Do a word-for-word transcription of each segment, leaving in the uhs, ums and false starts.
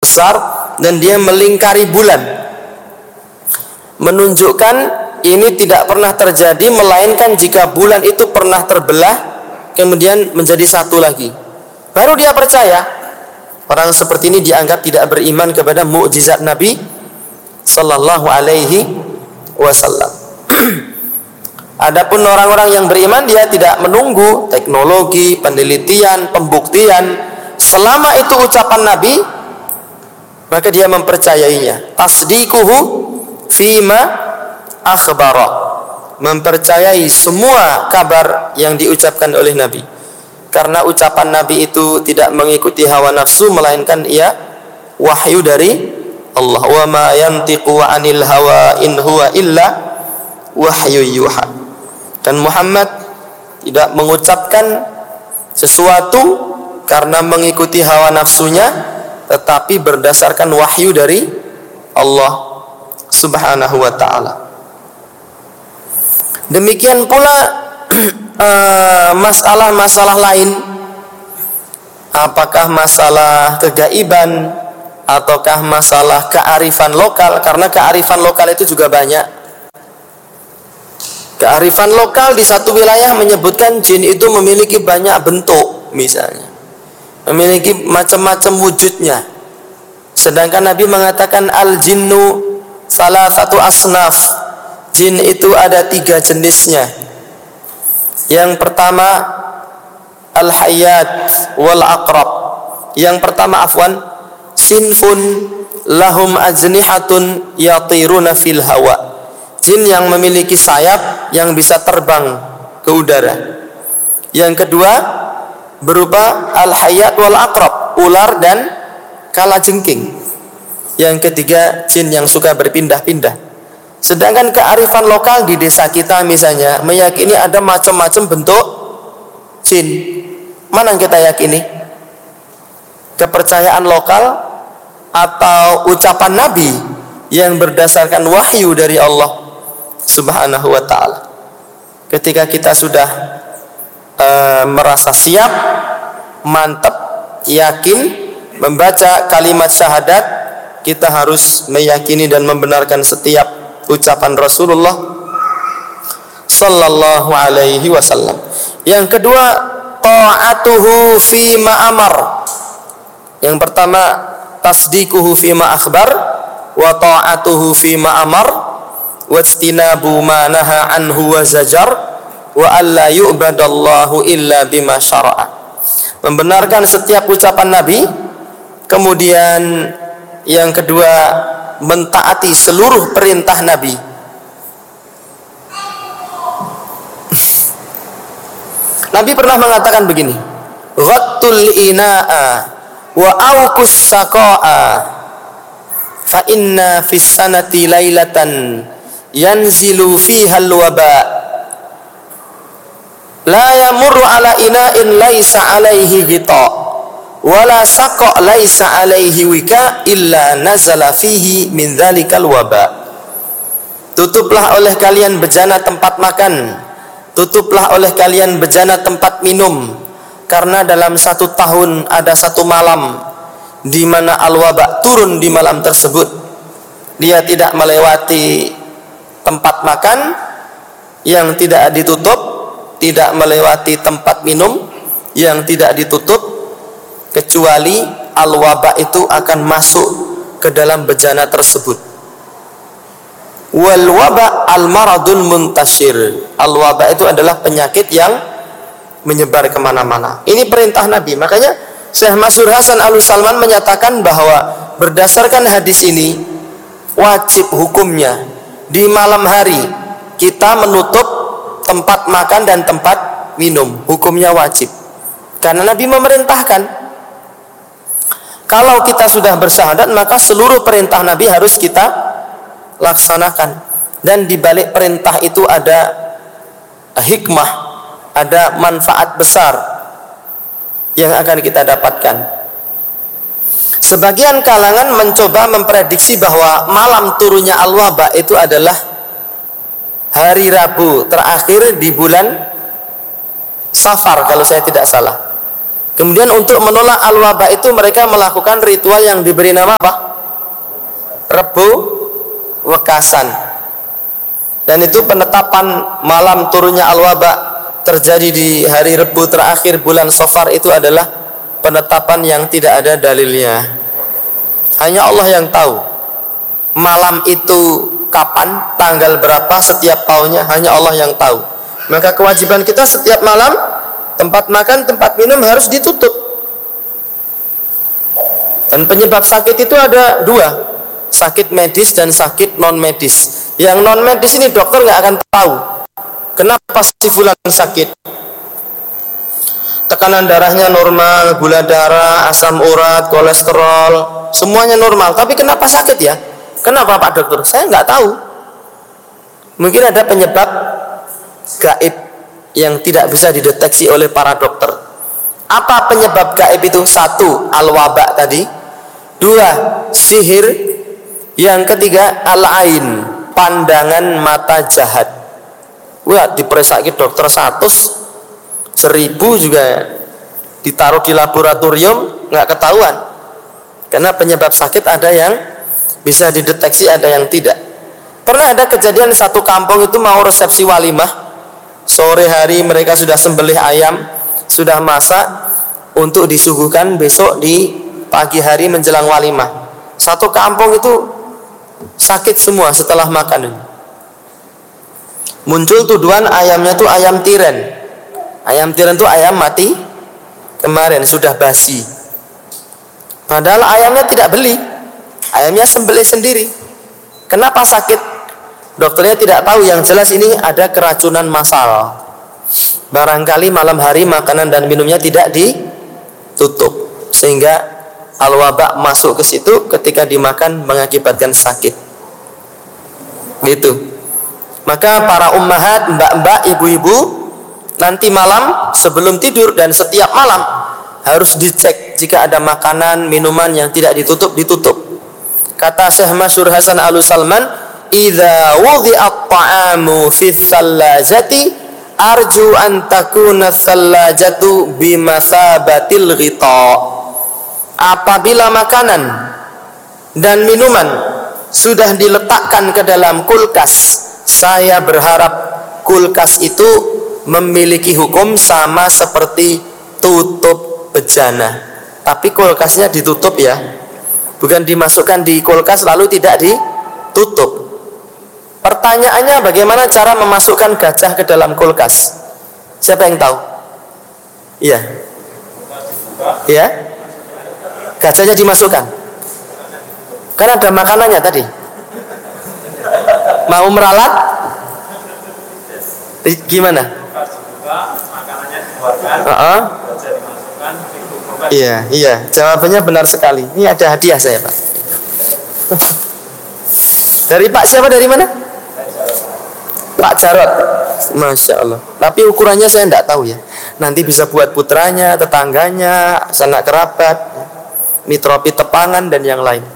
besar dan dia melingkari bulan, menunjukkan ini tidak pernah terjadi melainkan jika bulan itu pernah terbelah kemudian menjadi satu lagi, baru dia percaya. Orang seperti ini dianggap tidak beriman kepada mukjizat Nabi sallallahu alaihi wasallam. Adapun orang-orang yang beriman, dia tidak menunggu teknologi, penelitian, pembuktian. Selama itu ucapan Nabi, maka dia mempercayainya. Tasdiquhu fima akhbara, mempercayai semua kabar yang diucapkan oleh Nabi. Karena ucapan Nabi itu tidak mengikuti hawa nafsu, melainkan ia wahyu dari Allah. Wa ma yantiqu 'anil hawa in huwa illa wahyu yuha. Dan Muhammad tidak mengucapkan sesuatu karena mengikuti hawa nafsunya, tetapi berdasarkan wahyu dari Allah Subhanahu wa ta'ala. Demikian pula masalah-masalah uh, lain, apakah masalah kegaiban ataukah masalah kearifan lokal, karena kearifan lokal itu juga banyak. Kearifan lokal di satu wilayah menyebutkan jin itu memiliki banyak bentuk, misalnya memiliki macam-macam wujudnya, sedangkan Nabi mengatakan al-jinnu salah satu asnaf, jin itu ada tiga jenisnya. Yang pertama al-hayyat wal aqrab. Yang pertama afwan, sinfun lahum ajnihatun yatiruna fil hawa. Jin yang memiliki sayap yang bisa terbang ke udara. Yang kedua berupa al-hayyat wal aqrab, ular dan kalajengking. Yang ketiga jin yang suka berpindah-pindah. Sedangkan kearifan lokal di desa kita misalnya meyakini ada macam-macam bentuk jin. Mana yang kita yakini? Kepercayaan lokal atau ucapan Nabi yang berdasarkan wahyu dari Allah Subhanahu wa ta'ala? Ketika kita sudah uh, merasa siap, mantap, yakin membaca kalimat syahadat, kita harus meyakini dan membenarkan setiap ucapan Rasulullah sallallahu alaihi wasallam. Yang kedua, ta'atuhu fi ma amar. Yang pertama, tasdiquhu fi ma akhbar, wa ta'atuhu fi ma amar, wa ijtinabu ma naha anhu wa zajar, wa alla yu'badallahu illa bima syara'a. Membenarkan setiap ucapan Nabi. Kemudian yang kedua, mentaati seluruh perintah Nabi. Nabi pernah mengatakan begini, ghattul ina'a wa awqus saqa'a fa inna fis sanati lailatan yanzilu fiha al-waba la yamurru ala ina'in laisa alaihi ghita wala saqa laisa alaihi wika illa nazala fihi min dzalikal waba. Tutuplah oleh kalian bejana tempat makan, tutuplah oleh kalian bejana tempat minum, karena dalam satu tahun ada satu malam di mana al-waba turun di malam tersebut. Dia tidak melewati tempat makan yang tidak ditutup, tidak melewati tempat minum yang tidak ditutup, kecuali al-waba itu akan masuk ke dalam bejana tersebut. Wal waba al-maradul muntashir. Al-waba itu adalah penyakit yang menyebar kemana-mana. Ini perintah Nabi. Makanya Syekh Mansur Hasan Al-Salman menyatakan bahwa berdasarkan hadis ini wajib hukumnya di malam hari kita menutup tempat makan dan tempat minum. Hukumnya wajib, karena Nabi memerintahkan. Kalau kita sudah bersyahadat, maka seluruh perintah Nabi harus kita laksanakan. Dan di balik perintah itu ada hikmah, ada manfaat besar yang akan kita dapatkan. Sebagian kalangan mencoba memprediksi bahwa malam turunnya al-waba itu adalah hari Rabu terakhir di bulan Safar, kalau saya tidak salah. Kemudian untuk menolak al-waba itu mereka melakukan ritual yang diberi nama apa? Rebu Wekasan. Dan itu penetapan malam turunnya al-waba terjadi di hari Rebu terakhir bulan Safar itu adalah penetapan yang tidak ada dalilnya. Hanya Allah yang tahu malam itu kapan, tanggal berapa setiap tahunnya, hanya Allah yang tahu. Maka kewajiban kita setiap malam tempat makan, tempat minum harus ditutup. Dan penyebab sakit itu ada dua, sakit medis dan sakit non medis. Yang non medis ini dokter nggak akan tahu kenapa si fulan sakit. Tekanan darahnya normal, gula darah, asam urat, kolesterol, semuanya normal. Tapi kenapa sakit ya? Kenapa Pak Dokter? Saya nggak tahu. Mungkin ada penyebab gaib yang tidak bisa dideteksi oleh para dokter. Apa penyebab gaib itu? Satu, al-waba tadi. Dua, sihir. Yang ketiga, al-ain, pandangan mata jahat. Wah, diperesaki dokter satu, seribu juga ditaruh di laboratorium nggak ketahuan. Karena penyebab sakit ada yang bisa dideteksi, ada yang tidak. Pernah ada kejadian satu kampung itu mau resepsi walimah. Sore hari mereka sudah sembelih ayam, sudah masak untuk disuguhkan besok di pagi hari menjelang walimah. Satu kampung itu sakit semua setelah makan. Muncul tuduhan ayamnya tuh ayam tiren. Ayam tiren tuh ayam mati kemarin, sudah basi. Padahal ayamnya tidak beli, ayamnya sembelih sendiri. Kenapa sakit? Dokternya tidak tahu, yang jelas ini ada keracunan massal. Barangkali malam hari makanan dan minumnya tidak ditutup, sehingga al-waba masuk ke situ, ketika dimakan mengakibatkan sakit. Gitu. Maka para ummahat, mbak-mbak, ibu-ibu, nanti malam sebelum tidur dan setiap malam harus dicek jika ada makanan, minuman yang tidak ditutup, ditutup. Kata Syekh Masyhur Hasan Al-Salman, idza wudi'at ta'amu fi thallajati arju an takuna thallajatu bimathabatil ghita. Apabila makanan dan minuman sudah diletakkan ke dalam kulkas, saya berharap kulkas itu memiliki hukum sama seperti tutup bejana. Tapi kulkasnya ditutup ya, bukan dimasukkan di kulkas lalu tidak ditutup. Pertanyaannya, bagaimana cara memasukkan gajah ke dalam kulkas? Siapa yang tahu? Iya. Iya? Gajahnya dimasukkan. Karena ada makanannya tadi. Mau meralat? Gimana? Uh-uh. Iya, iya. Jawabannya benar sekali. Ini ada hadiah saya, Pak. Dari Pak siapa, dari mana? Pak Jarot. Masya Allah. Tapi ukurannya saya tidak tahu ya. Nanti bisa buat putranya, tetangganya, sanak kerabat, mitropi tepangan dan yang lain.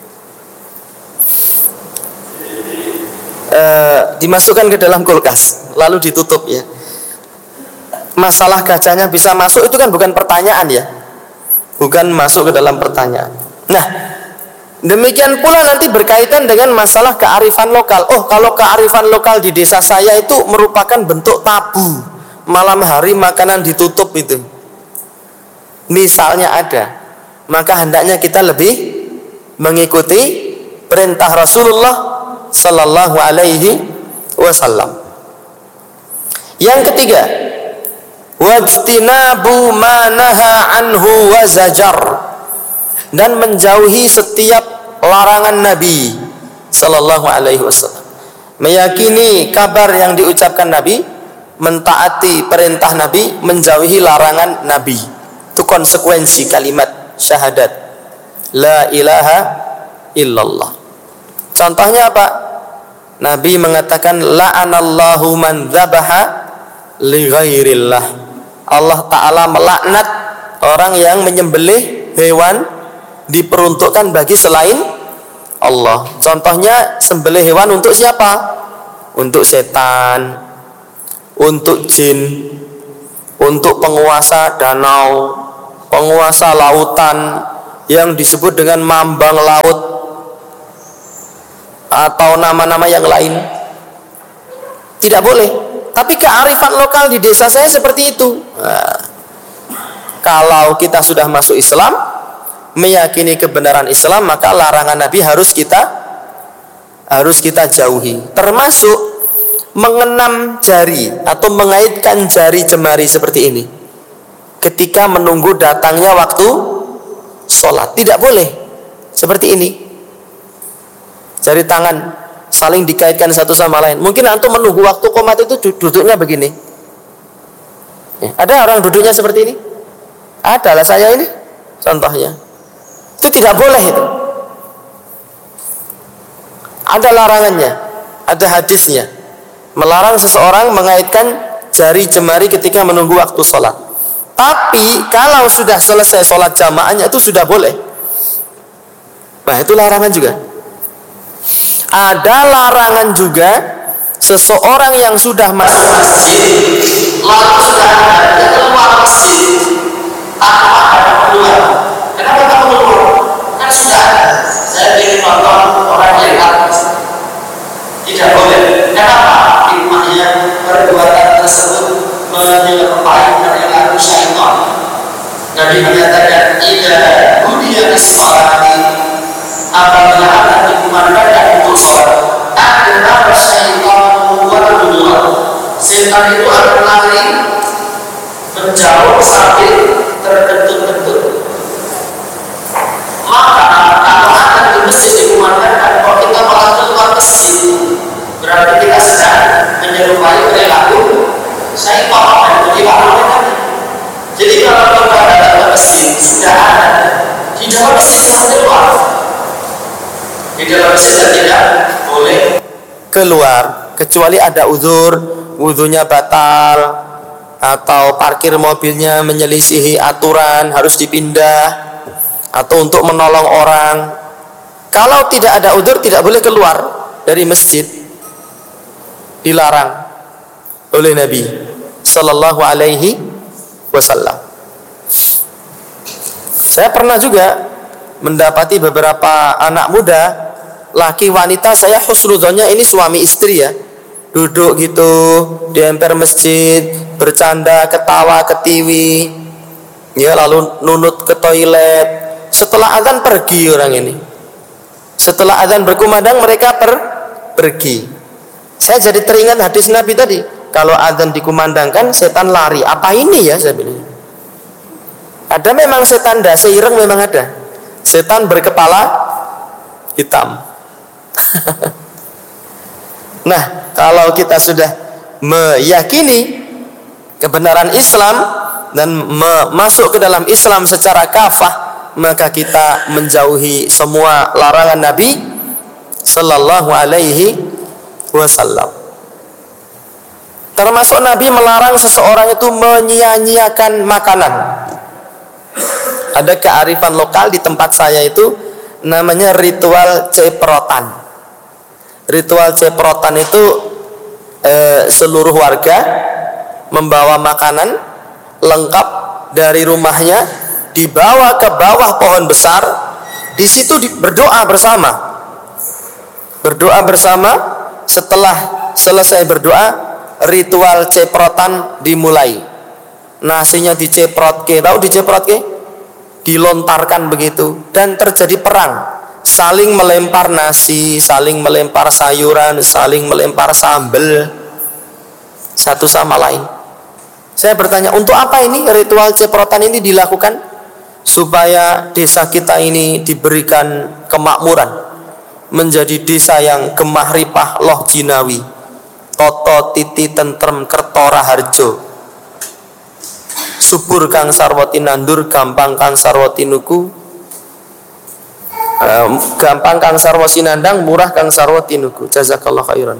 E, dimasukkan ke dalam kulkas, lalu ditutup ya. Masalah gajahnya bisa masuk itu kan bukan pertanyaan ya, bukan masuk ke dalam pertanyaan. Nah, demikian pula nanti berkaitan dengan masalah kearifan lokal. Oh, kalau kearifan lokal di desa saya itu merupakan bentuk tabu, malam hari makanan ditutup itu, misalnya ada, maka hendaknya kita lebih mengikuti perintah Rasulullah Sallallahu Alaihi Wasallam. Yang ketiga, wajtinabu ma naha anhu wa zajar, dan menjauhi setiap larangan Nabi Sallallahu Alaihi Wasallam. Meyakini kabar yang diucapkan Nabi, mentaati perintah Nabi, menjauhi larangan Nabi. Itu konsekuensi kalimat syahadat la ilaha illallah. Contohnya apa? Nabi mengatakan la'anallahu man dzabaha li ghairillah. Allah Ta'ala melaknat orang yang menyembelih hewan diperuntukkan bagi selain Allah. Contohnya sembelih hewan untuk siapa? Untuk setan, untuk jin, untuk penguasa danau, penguasa lautan yang disebut dengan mambang laut atau nama-nama yang lain. Tidak boleh. Tapi kearifan lokal di desa saya seperti itu. Nah, kalau kita sudah masuk Islam, meyakini kebenaran Islam, maka larangan Nabi harus kita harus kita jauhi. Termasuk mengenam jari atau mengaitkan jari jemari seperti ini ketika menunggu datangnya waktu sholat. Tidak boleh seperti ini. Jari tangan saling dikaitkan satu sama lain. Mungkin antum menunggu waktu qomat itu duduknya begini. Ada orang duduknya seperti ini? Ada lah, saya ini contohnya. Itu tidak boleh itu. Ada larangannya, ada hadisnya. Melarang seseorang mengaitkan jari jemari ketika menunggu waktu sholat. Tapi kalau sudah selesai sholat jamaahnya itu sudah boleh. Nah, itu larangan juga. Ada larangan juga seseorang yang sudah masuk masjid lalu sudah ada keluar masjid tanpa ada keluar. Kenapa kamu keluar? Kan sudah ada. Saya ingin nonton orang yang habis. Tidak boleh. Kenapa? Hikmahnya perbuatan tersebut menyerupai perilaku syaitan. Nabi menyatakan, "Idza hudiya bis-shalati", apabila akan dikumandangkan untuk sholat, ada syaitan wal dunya. Setan itu akan lari menjauh sambil terkentut-kentut. Maka kalau akan di masjid dikumandangkan, kalau kita malah keluar masjid, berarti kita sedang menyerupai perilaku syaitan dan bagaimana. Jadi kalau kita datang ke masjid sudah ada di dalam masjid jangan keluar. Di dalam masjid tidak boleh keluar kecuali ada uzur, wudunya batal atau parkir mobilnya menyelisihi aturan harus dipindah atau untuk menolong orang. Kalau tidak ada uzur tidak boleh keluar dari masjid. Dilarang oleh Nabi sallallahu alaihi wasallam. Saya pernah juga mendapati beberapa anak muda, laki wanita, saya husnudzonnya ini suami istri ya, duduk gitu di emper masjid, bercanda, ketawa, ketiwi, ya, lalu nunut ke toilet. Setelah azan pergi orang ini. Setelah azan berkumandang mereka per pergi. Saya jadi teringat hadis Nabi tadi, kalau azan dikumandangkan setan lari. Apa ini ya, saya bilang. Ada memang setan dasi ireng, memang ada. Setan berkepala hitam. Nah, kalau kita sudah meyakini kebenaran Islam dan masuk ke dalam Islam secara kafah, maka kita menjauhi semua larangan Nabi sallallahu alaihi wasallam. Termasuk Nabi melarang seseorang itu menyia-nyiakan makanan. Ada kearifan lokal di tempat saya itu namanya ritual ceprotan. Ritual ceprotan itu eh, seluruh warga membawa makanan lengkap dari rumahnya, dibawa ke bawah pohon besar, di situ di, berdoa bersama. Berdoa bersama, setelah selesai berdoa, ritual ceprotan dimulai. Nasinya diceprot ke, tahu diceprot ke? Dilontarkan begitu dan terjadi perang, saling melempar nasi, saling melempar sayuran, saling melempar sambal satu sama lain. Saya bertanya, untuk apa ini ritual ceprotan ini dilakukan? Supaya desa kita ini diberikan kemakmuran, menjadi desa yang gemah ripah loh jinawi, toto titi tentrem kertora harjo, subur kang sarwati nandur, gampang kang sarwati nuku, uh, gampang kang sarwati nandang, murah kang sarwati nuku. Jazakallah khairan.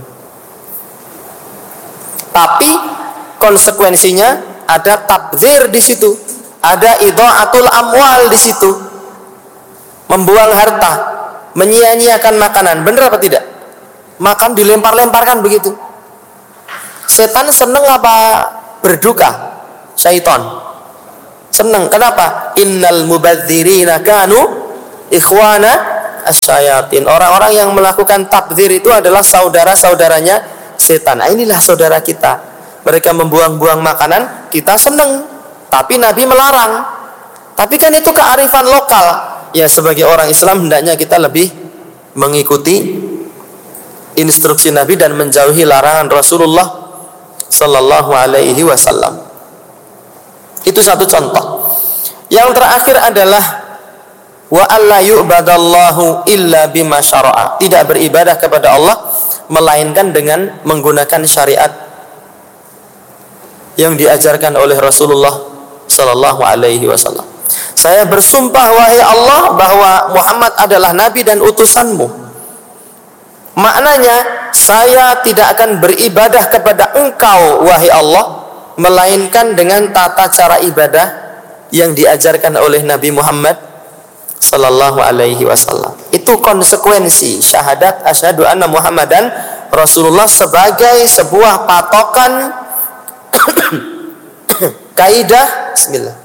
Tapi konsekuensinya ada tabdzir di situ, ada idha'atul amwal di situ, membuang harta, menyia-nyiakan makanan. Benar apa tidak? Makan dilempar-lemparkan begitu. Setan seneng apa berduka? Syaitan senang. Kenapa? Innal mubadzirina kanu ikhwana asyayatin. Orang-orang yang melakukan tabdzir itu adalah saudara-saudaranya setan. Nah, inilah saudara kita. Mereka membuang-buang makanan, kita senang. Tapi Nabi melarang. Tapi kan itu kearifan lokal. Ya, sebagai orang Islam hendaknya kita lebih mengikuti instruksi Nabi dan menjauhi larangan Rasulullah sallallahu alaihi wasallam. Itu satu contoh. Yang terakhir adalah wa alla yu'badallahu illa bima syara'a. Tidak beribadah kepada Allah melainkan dengan menggunakan syariat yang diajarkan oleh Rasulullah sallallahu alaihi wasallam. Saya bersumpah wahai Allah bahwa Muhammad adalah nabi dan utusanmu. Maknanya saya tidak akan beribadah kepada engkau wahai Allah melainkan dengan tata cara ibadah yang diajarkan oleh Nabi Muhammad sallallahu alaihi wasallam. Itu konsekuensi syahadat asyhadu anna Muhammadan Rasulullah sebagai sebuah patokan kaidah bismillah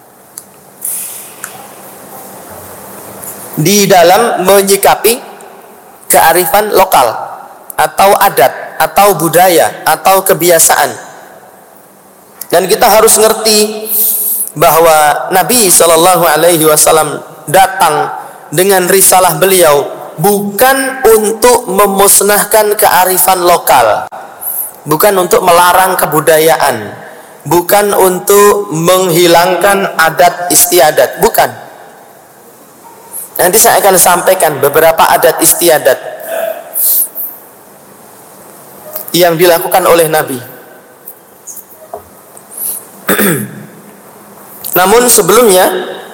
di dalam menyikapi kearifan lokal atau adat atau budaya atau kebiasaan. Dan kita harus ngerti bahwa Nabi shallallahu alaihi wasallam datang dengan risalah beliau bukan untuk memusnahkan kearifan lokal, bukan untuk melarang kebudayaan, bukan untuk menghilangkan adat istiadat, bukan. Nanti saya akan sampaikan beberapa adat istiadat yang dilakukan oleh Nabi. Namun sebelumnya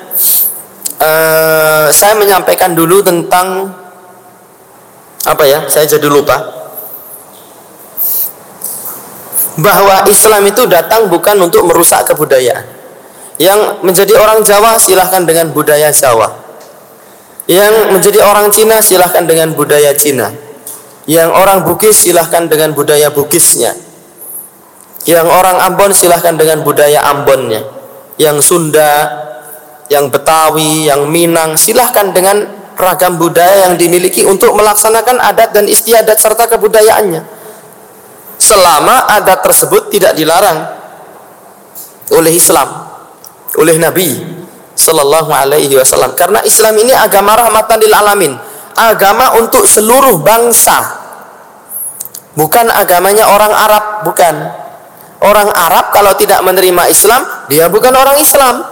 uh, saya menyampaikan dulu tentang apa ya? Saya jadi lupa. Bahwa Islam itu datang bukan untuk merusak kebudayaan. Yang menjadi orang Jawa silahkan dengan budaya Jawa. Yang menjadi orang Cina silahkan dengan budaya Cina. Yang orang Bugis silahkan dengan budaya Bugisnya. Yang orang Ambon silahkan dengan budaya Ambonnya. Yang Sunda, yang Betawi, yang Minang silahkan dengan ragam budaya yang dimiliki untuk melaksanakan adat dan istiadat serta kebudayaannya. Selama adat tersebut tidak dilarang oleh Islam, oleh Nabi sallallahu alaihi wasallam. Karena Islam ini agama rahmatan lil alamin, agama untuk seluruh bangsa. Bukan agamanya orang Arab, bukan. Orang Arab kalau tidak menerima Islam, dia bukan orang Islam.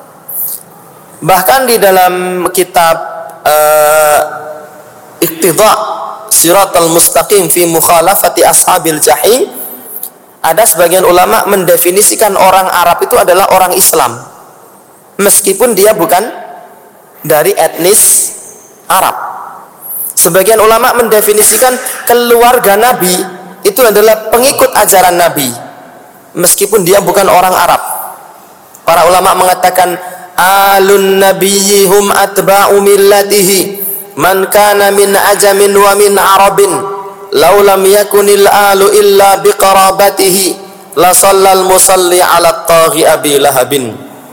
Bahkan di dalam kitab uh, Iqtida' Siratal Mustaqim fi Mukhalafati Ashabil Jahim, ada sebagian ulama mendefinisikan orang Arab itu adalah orang Islam, meskipun dia bukan dari etnis Arab. Sebagian ulama mendefinisikan keluarga Nabi itu adalah pengikut ajaran Nabi, meskipun dia bukan orang Arab. Para ulama mengatakan alun nabiyyi hum atba'u millatihi man kana min ajamin wa min arabin law lam yakunil alu illa biqarabatihi la sallal musalli ala taghi abi lahabin.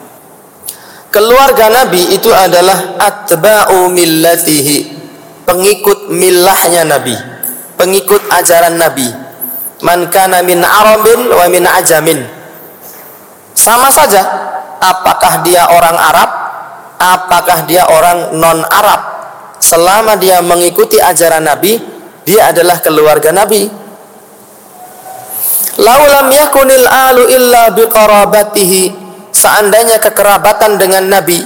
Keluarga Nabi itu adalah atba'u millatihi, pengikut milahnya Nabi, pengikut ajaran Nabi. Man kana min arabin wa min ajamin, sama saja apakah dia orang Arab, apakah dia orang non Arab, selama dia mengikuti ajaran Nabi, dia adalah keluarga Nabi. Laulam yakunil alu illa biqarabatihi, seandainya kekerabatan dengan Nabi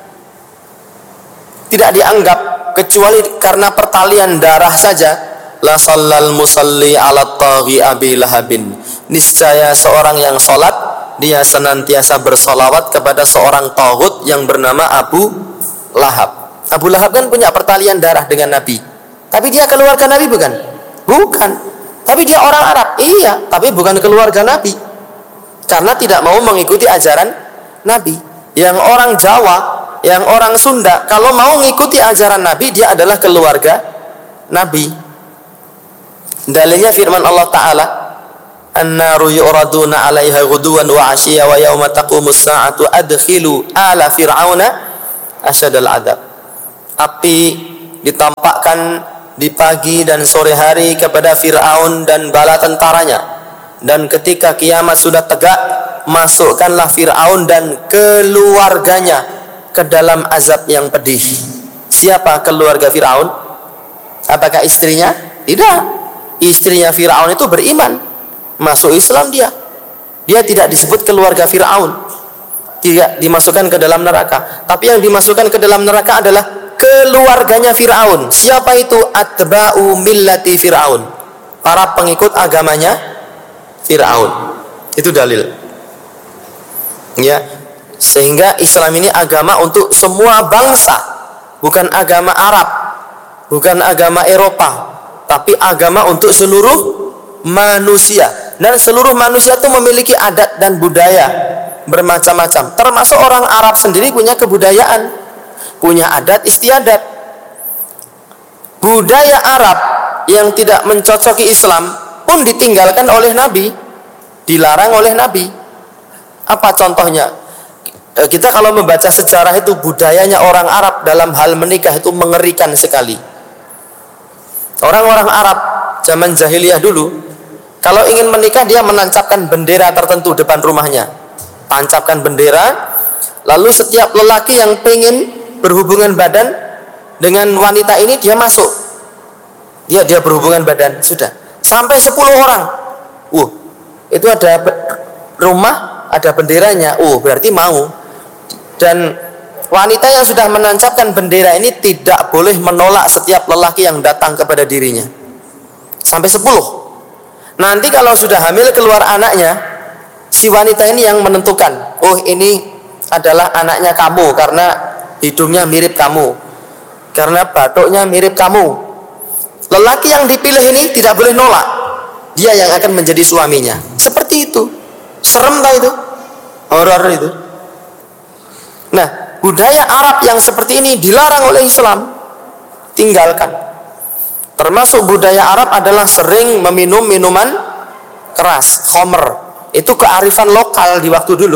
tidak dianggap kecuali karena pertalian darah saja, la sallal musalli ala taghi abi lahabin, niscaya seorang yang sholat dia senantiasa bersolawat kepada seorang taghut yang bernama Abu Lahab. Abu Lahab kan punya pertalian darah dengan Nabi, tapi dia keluarga Nabi bukan? Bukan. Tapi dia orang Arab, iya, tapi bukan keluarga Nabi, karena tidak mau mengikuti ajaran Nabi. Yang orang Jawa, yang orang Sunda, kalau mau mengikuti ajaran Nabi, dia adalah keluarga Nabi. Dalilnya firman Allah Ta'ala, An-naru yu'raduna 'alaiha ghuduwan wa 'ashiyya wa yauma taqumus sa'atu adkhilu ala fir'auna asyadal 'adzab. Api ditampakkan di pagi dan sore hari kepada Fir'aun dan bala tentaranya. Dan ketika kiamat sudah tegak, masukkanlah Fir'aun dan keluarganya ke dalam azab yang pedih. Siapa keluarga Fir'aun? Apakah istrinya? Tidak. Istrinya Fir'aun itu beriman, masuk Islam dia. Dia tidak disebut keluarga Fir'aun, tidak dimasukkan ke dalam neraka. Tapi yang dimasukkan ke dalam neraka adalah keluarganya Fir'aun. Siapa itu? Atba'u millati Fir'aun, para pengikut agamanya Fir'aun. Itu dalil, ya. Sehingga Islam ini agama untuk semua bangsa, bukan agama Arab, bukan agama Eropa, tapi agama untuk seluruh manusia. Dan seluruh manusia itu memiliki adat dan budaya bermacam-macam. Termasuk orang Arab sendiri punya kebudayaan, punya adat istiadat. Budaya Arab yang tidak mencocoki Islam pun ditinggalkan oleh Nabi, dilarang oleh Nabi. Apa contohnya? Kita kalau membaca sejarah itu, budayanya orang Arab dalam hal menikah itu mengerikan sekali. Orang-orang Arab zaman jahiliyah dulu, kalau ingin menikah dia menancapkan bendera tertentu depan rumahnya. Tancapkan bendera, lalu setiap lelaki yang pengen berhubungan badan dengan wanita ini, dia masuk. Dia dia berhubungan badan, sudah. Sampai sepuluh orang. Uh, itu ada rumah, ada benderanya. Uh, berarti mau. Dan wanita yang sudah menancapkan bendera ini tidak boleh menolak setiap lelaki yang datang kepada dirinya. Sampai sepuluh. Nanti kalau sudah hamil keluar anaknya, si wanita ini yang menentukan. Oh, ini adalah anaknya kamu karena hidungnya mirip kamu, karena batuknya mirip kamu. Lelaki yang dipilih ini tidak boleh nolak. Dia yang akan menjadi suaminya. Seperti itu. Serem tak itu? Horor itu. Nah, budaya Arab yang seperti ini dilarang oleh Islam. Tinggalkan. Termasuk budaya Arab adalah sering meminum minuman keras, khamr. Itu kearifan lokal di waktu dulu.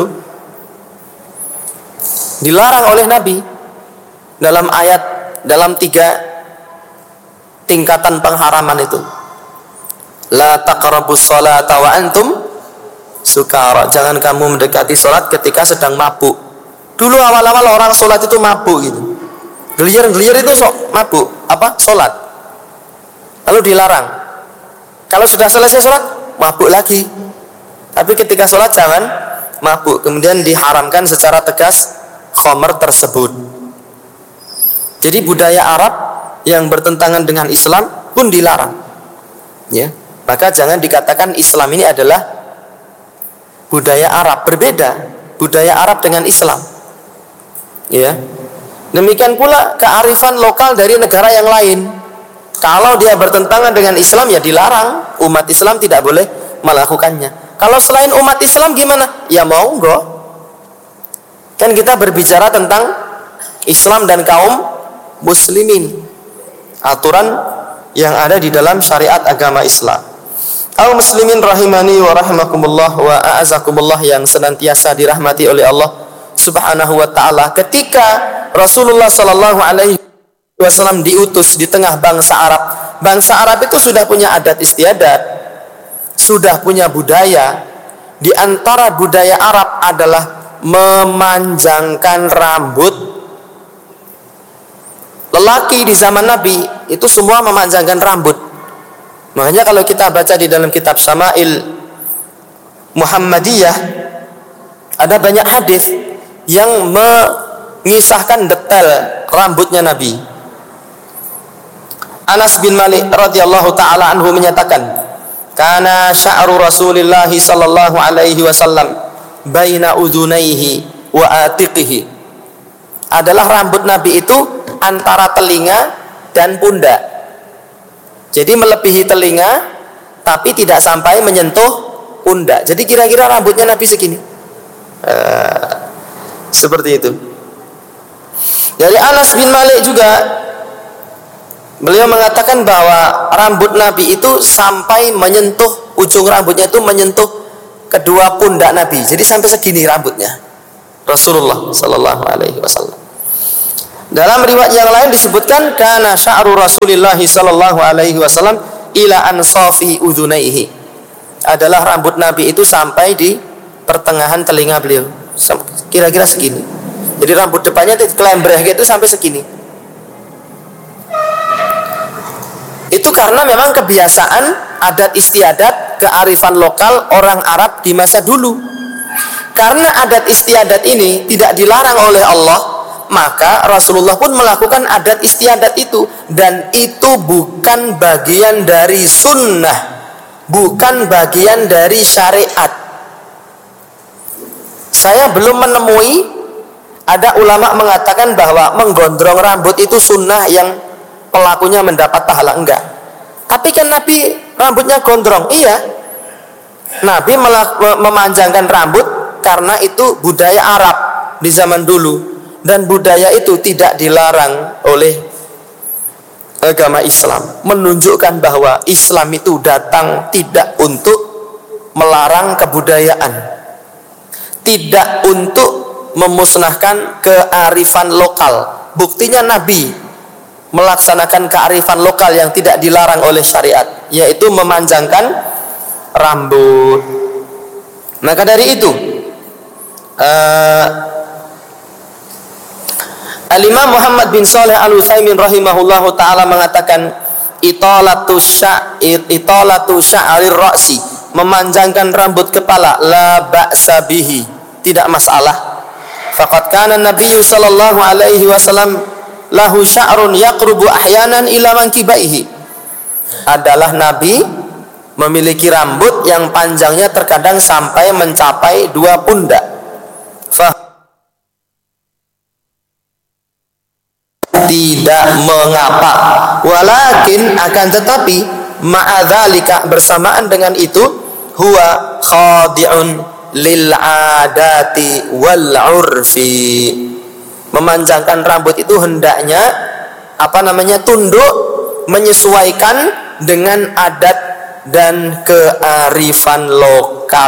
Dilarang oleh Nabi dalam ayat, dalam tiga tingkatan pengharaman itu. La taqrabus sholata wa antum sukara. Jangan kamu mendekati sholat ketika sedang mabuk. Dulu awal-awal orang sholat itu mabuk gitu. Gelir-gelir itu sok mabuk. Apa? Sholat. Lalu dilarang. Kalau sudah selesai sholat, mabuk lagi. Tapi ketika sholat jangan mabuk. Kemudian diharamkan secara tegas khamr tersebut. Jadi budaya Arab yang bertentangan dengan Islam pun dilarang, ya. Maka jangan dikatakan Islam ini adalah budaya Arab. Berbeda budaya Arab dengan Islam, ya. Demikian pula kearifan lokal dari negara yang lain. Kalau dia bertentangan dengan Islam, ya dilarang. Umat Islam tidak boleh melakukannya. Kalau selain umat Islam gimana? Ya monggo. Kan kita berbicara tentang Islam dan kaum muslimin, aturan yang ada di dalam syariat agama Islam. Kaum muslimin rahimani wa rahimakumullah wa a'azakumullah yang senantiasa dirahmati oleh Allah Subhanahu wa taala. Ketika Rasulullah sallallahu alaihi wasallam diutus di tengah bangsa Arab, bangsa Arab itu sudah punya adat istiadat, sudah punya budaya. Di antara budaya Arab adalah memanjangkan rambut. Lelaki di zaman Nabi itu semua memanjangkan rambut. Makanya kalau kita baca di dalam kitab Syama'il Muhammadiyah, ada banyak hadis yang mengisahkan detail rambutnya Nabi. Anas bin Malik radhiyallahu taala anhu menyatakan, "Kana sya'ru Rasulillah sallallahu alaihi wasallam baina udhunaihi wa atiqihi." Adalah rambut Nabi itu antara telinga dan pundak. Jadi melebihi telinga tapi tidak sampai menyentuh pundak. Jadi kira-kira rambutnya Nabi segini. Uh, seperti itu. Dari Anas bin Malik juga, beliau mengatakan bahwa rambut Nabi itu sampai menyentuh ujung rambutnya itu menyentuh kedua pundak Nabi. Jadi sampai segini rambutnya Rasulullah sallallahu alaihi wasallam. Dalam riwayat yang lain disebutkan kana sya'ru Rasulillah sallallahu alaihi wasallam ila ansafi udhunaihi. Adalah rambut Nabi itu sampai di pertengahan telinga beliau. Kira-kira segini. Jadi rambut depannya itu kelembreh gitu sampai segini. Itu karena memang kebiasaan adat istiadat, kearifan lokal orang Arab di masa dulu. Karena adat istiadat ini tidak dilarang oleh Allah, maka Rasulullah pun melakukan adat istiadat itu, dan itu bukan bagian dari sunnah, bukan bagian dari syariat. Saya belum menemui ada ulama mengatakan bahwa menggondrong rambut itu sunnah yang pelakunya mendapat pahala. Enggak. Tapi kan Nabi rambutnya gondrong. Iya, Nabi memanjangkan rambut karena itu budaya Arab di zaman dulu, dan budaya itu tidak dilarang oleh agama Islam. Menunjukkan bahwa Islam itu datang tidak untuk melarang kebudayaan, tidak untuk memusnahkan kearifan lokal. Buktinya Nabi melaksanakan kearifan lokal yang tidak dilarang oleh syariat, yaitu memanjangkan rambut. Maka dari itu uh, Al-Imam Muhammad bin Shalih Al-Utsaimin rahimahullahu taala mengatakan italatu sya'ir italatu sya'rir ra'si, memanjangkan rambut kepala, la ba'sa bihi, tidak masalah. Faqad kana Nabi sallallahu alaihi wasallam lahu sya'run yaqrubu ahyanan ila mankibaihi. Adalah Nabi memiliki rambut yang panjangnya terkadang sampai mencapai dua pundak. Fa tidak mengapa, walakin akan tetapi ma'adzalika, bersamaan dengan itu, huwa khadi'un lil adati wal urfi. Memanjangkan rambut itu hendaknya apa namanya tunduk, menyesuaikan dengan adat dan kearifan lokal.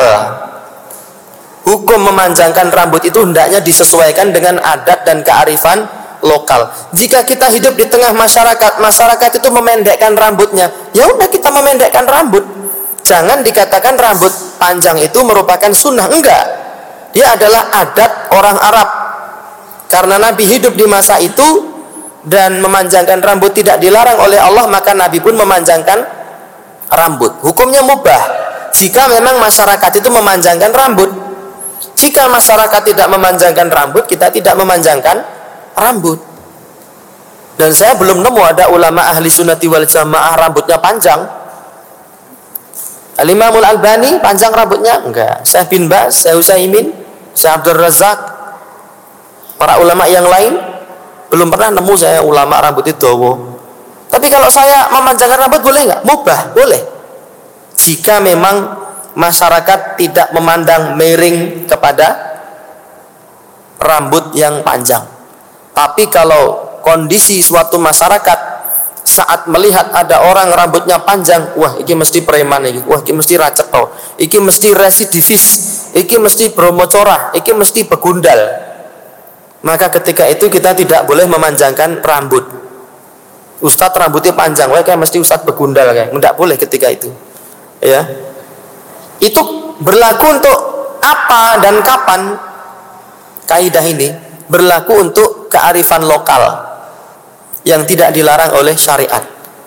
Hukum memanjangkan rambut itu hendaknya disesuaikan dengan adat dan kearifan lokal. Jika kita hidup di tengah masyarakat, masyarakat itu memendekkan rambutnya, ya udah kita memendekkan rambut. Jangan dikatakan rambut panjang itu merupakan sunnah. Enggak, dia adalah adat orang Arab. Karena Nabi hidup di masa itu dan memanjangkan rambut tidak dilarang oleh Allah, maka Nabi pun memanjangkan rambut. Hukumnya mubah jika memang masyarakat itu memanjangkan rambut. Jika masyarakat tidak memanjangkan rambut, kita tidak memanjangkan rambut. Dan saya belum nemu ada ulama ahli sunnati wal jamaah rambutnya panjang. Al-Imamul Albani panjang rambutnya? Enggak. Syekh bin Baz, Syekh Utsaimin, Syekh Abdul Razak, para ulama yang lain belum pernah nemu saya ulama rambut itu dawa. Tapi kalau saya memanjangkan rambut boleh nggak? Mubah, boleh. Jika memang masyarakat tidak memandang miring kepada rambut yang panjang. Tapi kalau kondisi suatu masyarakat saat melihat ada orang rambutnya panjang, wah iki mesti preman iki, wah iki mesti raceto, iki mesti residivis, iki mesti bromocora, iki mesti begundal, maka ketika itu kita tidak boleh memanjangkan rambut. Ustadz rambutnya panjang, wah kayak mesti ustadz begundal kayak, tidak boleh ketika itu. Ya, itu berlaku untuk apa dan kapan? Kaidah ini berlaku untuk kearifan lokal yang tidak dilarang oleh syariat.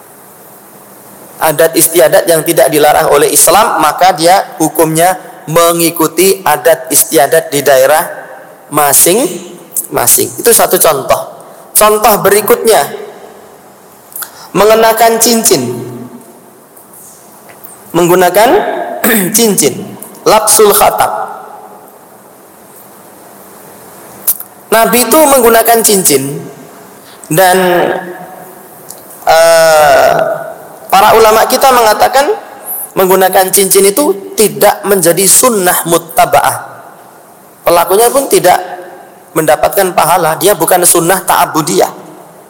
Adat istiadat yang tidak dilarang oleh Islam, maka dia hukumnya mengikuti adat istiadat di daerah masing-masing. Itu satu contoh. Contoh berikutnya, mengenakan cincin, menggunakan cincin, labsul khatam. Nabi itu menggunakan cincin, dan uh, para ulama kita mengatakan menggunakan cincin itu tidak menjadi sunnah muttaba'ah. Pelakunya pun tidak mendapatkan pahala, dia bukan sunnah ta'abudiyah.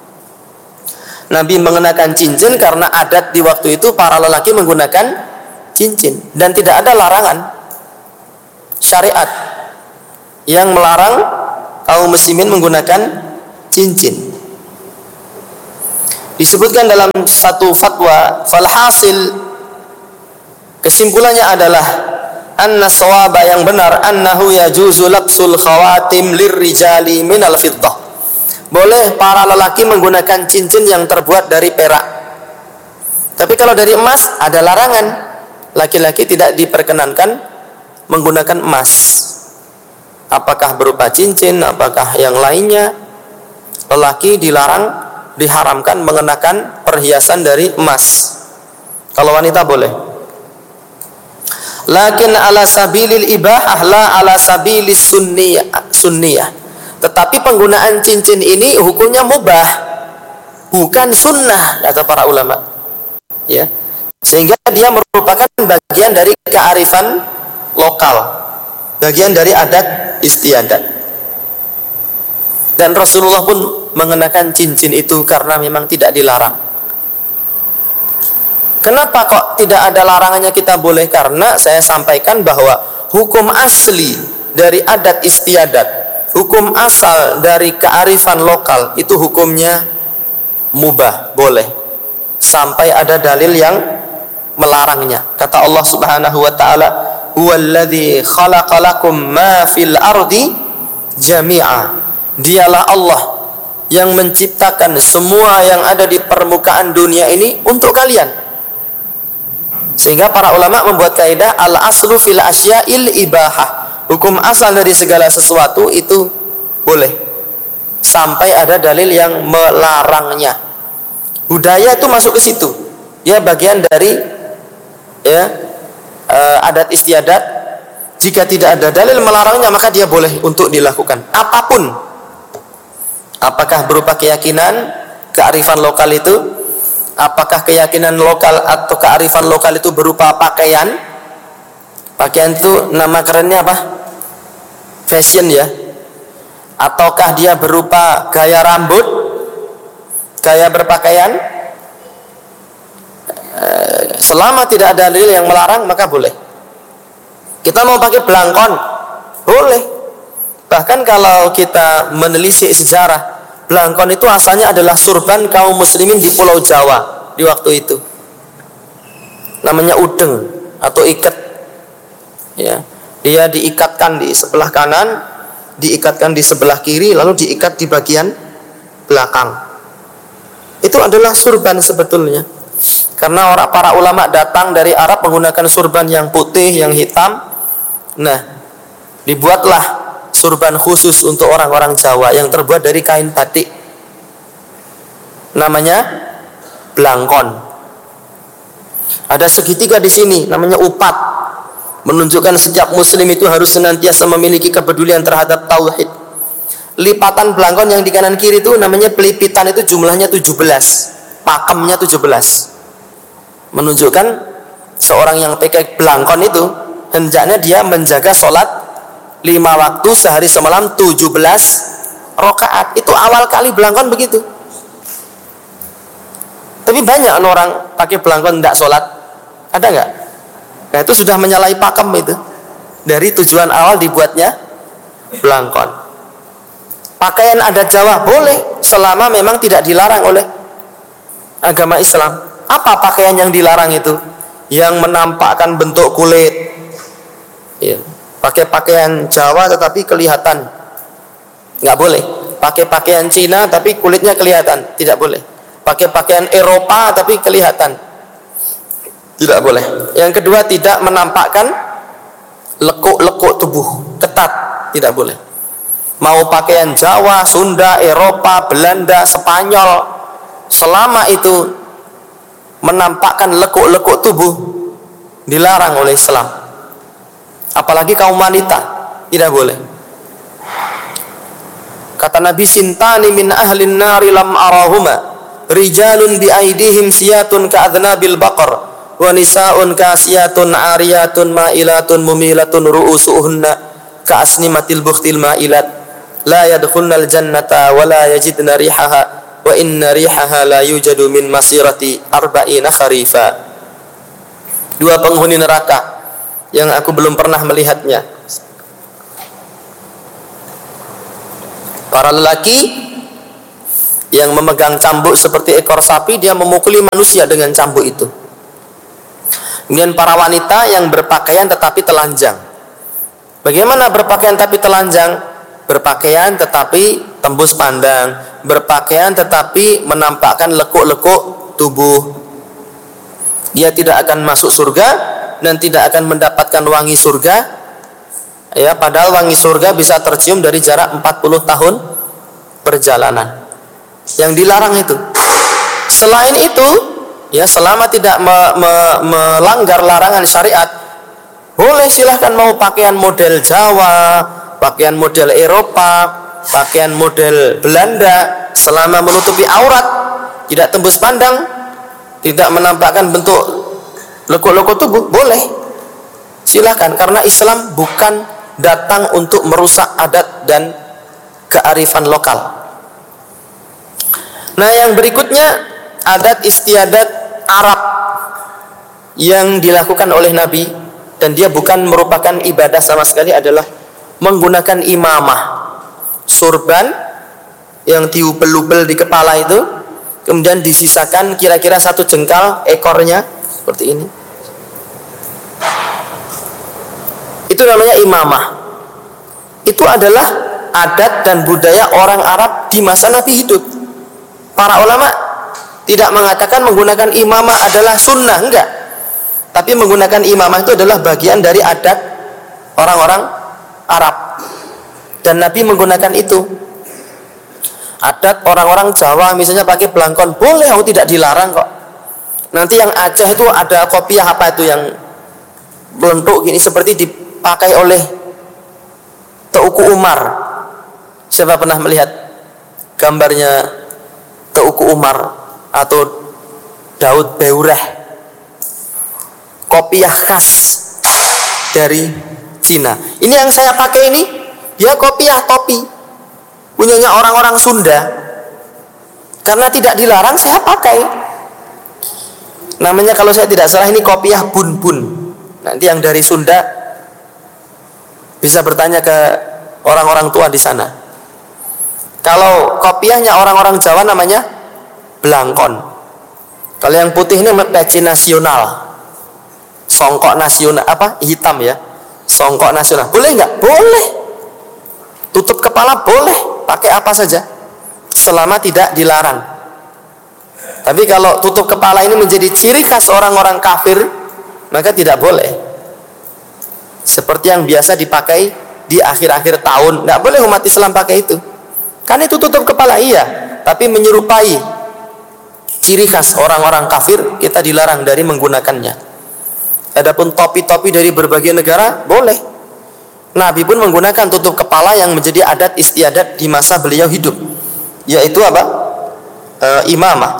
Nabi mengenakan cincin karena adat di waktu itu para lelaki menggunakan cincin, dan tidak ada larangan syariat yang melarang kaum muslimin menggunakan cincin. Disebutkan dalam satu fatwa, falhasil, kesimpulannya adalah anna sawaba, yang benar, annahu yajuzu labsul khawatim lirrijali minal fiddah. Boleh para lelaki menggunakan cincin yang terbuat dari perak. Tapi kalau dari emas ada larangan. Laki-laki tidak diperkenankan menggunakan emas. Apakah berupa cincin, apakah yang lainnya. Lelaki dilarang, diharamkan mengenakan perhiasan dari emas. Kalau wanita boleh. Lakin ala sabilil ibahah, la ala sabilis sunniyah, sunniyah. Tetapi penggunaan cincin ini hukumnya mubah, bukan sunnah, kata para ulama. Ya, sehingga dia merupakan bagian dari kearifan lokal, bagian dari adat istiadat. Dan Rasulullah pun mengenakan cincin itu karena memang tidak dilarang. Kenapa kok tidak ada larangannya kita boleh? Karena saya sampaikan bahwa hukum asli dari adat istiadat, hukum asal dari kearifan lokal itu hukumnya mubah, boleh, sampai ada dalil yang melarangnya. Kata Allah Subhanahu wa taala, "Huwallazi khalaqalakum ma fil ardi jami'a." Dialah Allah yang menciptakan semua yang ada di permukaan dunia ini untuk kalian. Sehingga para ulama membuat kaidah al-aslu fil asya'il ibahah. Hukum asal dari segala sesuatu itu boleh sampai ada dalil yang melarangnya. Budaya itu masuk ke situ. Dia bagian dari ya uh, adat istiadat. Jika tidak ada dalil melarangnya, maka dia boleh untuk dilakukan apapun. Apakah berupa keyakinan, kearifan lokal itu, apakah keyakinan lokal atau kearifan lokal itu berupa pakaian. Pakaian itu nama kerennya apa? Fashion ya. Ataukah dia berupa gaya rambut, gaya berpakaian. Selama tidak ada dalil yang melarang, maka boleh. Kita mau pakai belangkon, boleh. Bahkan kalau kita menelisik sejarah, belangkon itu asalnya adalah surban kaum muslimin di Pulau Jawa di waktu itu. Namanya udeng atau iket. Ya, dia diikatkan di sebelah kanan, diikatkan di sebelah kiri, lalu diikat di bagian belakang. Itu adalah surban sebetulnya. Karena orang para ulama datang dari Arab menggunakan surban yang putih, yang hitam. Nah, dibuatlah surban khusus untuk orang-orang Jawa yang terbuat dari kain batik. Namanya belangkon. Ada segitiga di sini namanya upat. Menunjukkan setiap muslim itu harus senantiasa memiliki kepedulian terhadap tauhid. Lipatan belangkon yang di kanan kiri itu namanya pelipitan, itu jumlahnya tujuh belas. Pakemnya tujuh belas. Menunjukkan seorang yang pakai belangkon itu hendaknya dia menjaga sholat lima waktu sehari semalam tujuh belas rakaat. Itu awal kali belangkon begitu. Tapi banyak orang pakai belangkon tidak sholat. Ada nggak? Nah, itu sudah menyalahi pakem itu. Dari tujuan awal dibuatnya belangkon. Pakaian adat Jawa boleh selama memang tidak dilarang oleh agama Islam. Apa pakaian yang dilarang itu? Yang menampakkan bentuk kulit. Ya. Pakai pakaian Jawa tetapi kelihatan, nggak boleh. Pakai pakaian Cina tapi kulitnya kelihatan, tidak boleh. Pakai pakaian Eropa tapi kelihatan, tidak boleh. Yang kedua, tidak menampakkan lekuk-lekuk tubuh, ketat, tidak boleh. Mau pakaian Jawa, Sunda, Eropa, Belanda, Spanyol, selama itu menampakkan lekuk-lekuk tubuh, dilarang oleh Islam. Apalagi kaum wanita, tidak boleh. Kata Nabi, sintani min ahlin nari lam arahuma, rijalun bi aidihim siyatun ka'adnabil baqar, wa nisaun kasiyatun ariyatun ma'ilatun mumilatun ru'usuhunna ka'asnimatil bukhtil ma'ilat, la yadkhulnal jannata wa la yajidna rihaha, wa inna rihaha la yujadu min masirati arba'ina kharifa. dua penghuni neraka yang aku belum pernah melihatnya. Para lelaki yang memegang cambuk seperti ekor sapi, dia memukuli manusia dengan cambuk itu. Kemudian para wanita yang berpakaian tetapi telanjang. Bagaimana berpakaian tapi telanjang? Berpakaian tetapi tembus pandang, berpakaian tetapi menampakkan lekuk-lekuk tubuh. Dia tidak akan masuk surga dan tidak akan mendapatkan wangi surga. Ya, padahal wangi surga bisa tercium dari jarak empat puluh tahun perjalanan. Yang dilarang itu. Selain itu, ya, selama tidak me, me, melanggar larangan syariat, boleh silahkan mau pakaian model Jawa, pakaian model Eropa, pakaian model Belanda, selama menutupi aurat, tidak tembus pandang, tidak menampakkan bentuk lekuk-lekuk tubuh, boleh. Silahkan, karena Islam bukan datang untuk merusak adat dan kearifan lokal. Nah, yang berikutnya adat istiadat Arab yang dilakukan oleh Nabi, dan dia bukan merupakan ibadah sama sekali, adalah menggunakan imamah, surban yang diupel-upel di kepala itu, kemudian disisakan kira-kira satu jengkal ekornya seperti ini. Itu namanya imamah. Itu adalah adat dan budaya orang Arab di masa Nabi hidup. Para ulama tidak mengatakan menggunakan imamah adalah sunnah, enggak. Tapi menggunakan imamah itu adalah bagian dari adat orang-orang Arab. Dan Nabi menggunakan itu. Adat orang-orang Jawa misalnya pakai belangkon, boleh, oh, tidak dilarang kok. Nanti yang Aceh itu ada kopiah apa itu yang melentuk gini seperti dipakai oleh Teuku Umar. Siapa pernah melihat gambarnya Teuku Umar atau Daud Beureh? Kopiah khas dari Cina. Ini yang saya pakai ini, dia kopiah topi punyanya orang-orang Sunda. Karena tidak dilarang, saya pakai. Namanya kalau saya tidak salah ini kopiah bun-bun. Nanti yang dari Sunda bisa bertanya ke orang-orang tua di sana. Kalau kopiahnya orang-orang Jawa namanya belangkon. Kalau yang putih ini peci nasional, songkok nasional, apa hitam ya, songkok nasional. Boleh nggak? Boleh. Tutup kepala boleh, pakai apa saja, selama tidak dilarang. Tapi kalau tutup kepala ini menjadi ciri khas orang-orang kafir, maka tidak boleh. Seperti yang biasa dipakai di akhir-akhir tahun, nggak boleh umat Islam pakai itu. Kan itu tutup kepala, iya, tapi menyerupai ciri khas orang-orang kafir, kita dilarang dari menggunakannya. Adapun topi-topi dari berbagai negara boleh. Nabi pun menggunakan tutup kepala yang menjadi adat istiadat di masa beliau hidup, yaitu apa? E, imamah.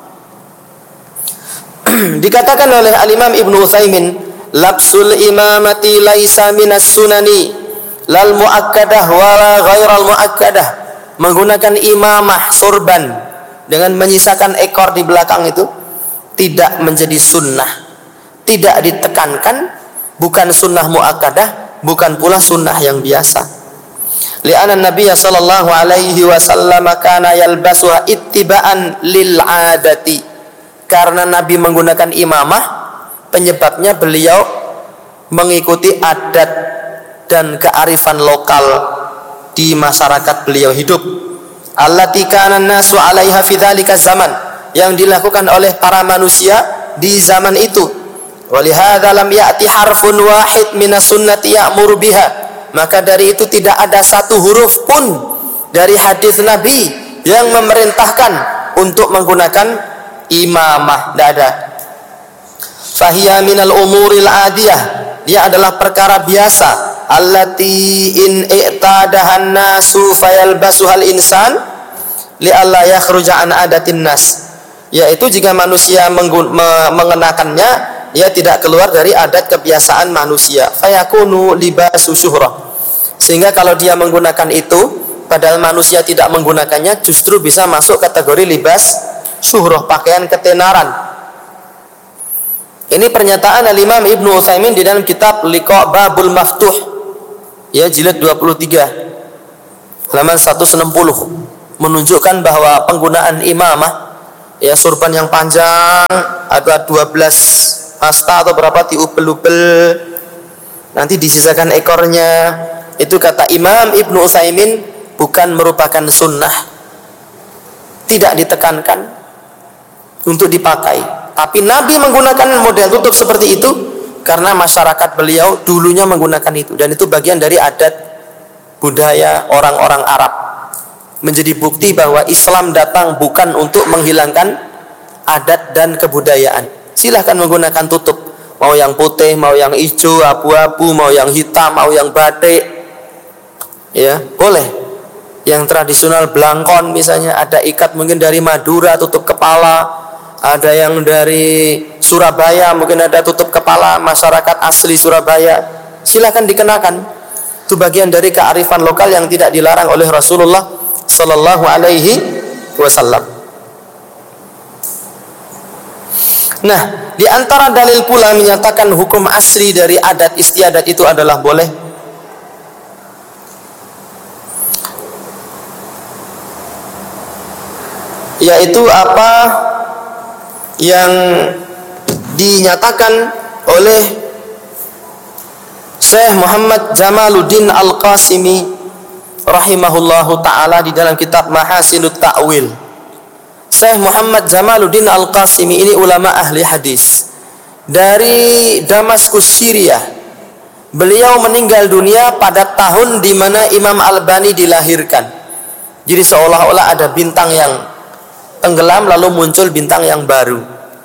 Dikatakan oleh Al-Imam Ibnu Utsaimin, labsul imamati laisa minas sunani lal muakkadah wala ghairal muakkadah. Menggunakan imamah, sorban dengan menyisakan ekor di belakang itu tidak menjadi sunnah, tidak ditekankan, bukan sunnah muakkadah, bukan pula sunnah yang biasa. Li'anna Nabi sallallahu alaihi wasallam kana yalbasuha ittiba'an lil 'adati. Karena Nabi menggunakan imamah, penyebabnya beliau mengikuti adat dan kearifan lokal di masyarakat beliau hidup. Allati kana an-nasu 'alaiha fi dzalika zaman, yang dilakukan oleh para manusia di zaman itu. Walihada lam ya'ti harfun wahid minas sunnati ya'muru biha. Maka dari itu tidak ada satu huruf pun dari hadis Nabi yang memerintahkan untuk menggunakan imamah, tidak ada. Fahiya minal umuril adiyah, dia adalah perkara biasa. Allati in i'tadahan nasu fayalbasuhal insan li'alla yakhruja an adatin nas, yaitu jika manusia mengenakannya, ia tidak keluar dari adat kebiasaan manusia. Fayakunu libasu syuhrah, sehingga kalau dia menggunakan itu padahal manusia tidak menggunakannya, justru bisa masuk kategori libas syuhrah, pakaian ketenaran. Ini pernyataan Al-Imam Ibnu Utsaimin di dalam kitab Liqa' Babul Maftuh, ya, jilid dua puluh tiga halaman seratus enam puluh, menunjukkan bahwa penggunaan imamah, ya, surban yang panjang, ada dua belas hasta atau berapa, diupel-upel, nanti disisakan ekornya, itu kata Imam Ibnu Utsaimin bukan merupakan sunnah, tidak ditekankan untuk dipakai. Tapi Nabi menggunakan model tutup seperti itu karena masyarakat beliau dulunya menggunakan itu, dan itu bagian dari adat budaya orang-orang Arab. Menjadi bukti bahwa Islam datang bukan untuk menghilangkan adat dan kebudayaan. Silahkan menggunakan tutup, mau yang putih, mau yang hijau, abu-abu, mau yang hitam, mau yang batik, ya boleh. Yang tradisional belangkon misalnya, ada ikat mungkin dari Madura tutup kepala, ada yang dari Surabaya mungkin ada tutup kepala masyarakat asli Surabaya, silahkan dikenakan. Itu bagian dari kearifan lokal yang tidak dilarang oleh Rasulullah Sallallahu Alaihi Wasallam. Nah, di antara dalil pula menyatakan hukum asli dari adat istiadat itu adalah boleh, yaitu apa yang dinyatakan oleh Syekh Muhammad Jamaluddin Al-Qasimi rahimahullahu ta'ala di dalam kitab Mahasinut Ta'wil. Syekh Muhammad Jamaluddin Al-Qasimi ini ulama ahli hadis dari Damaskus, Syria. Beliau meninggal dunia pada tahun di mana Imam Al-Bani dilahirkan. Jadi seolah-olah ada bintang yang tenggelam lalu muncul bintang yang baru.